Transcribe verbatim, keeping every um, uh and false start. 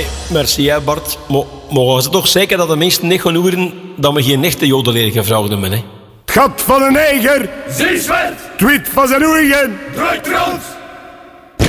merci hè Bart. Maar mogen ze toch zeker dat de mensen niet gaan horen dat we geen echte jodeleer gevraagd hebben, hè? Het gat van een neger. Zeezwert. Tweet van zijn oeigen. Draait rond.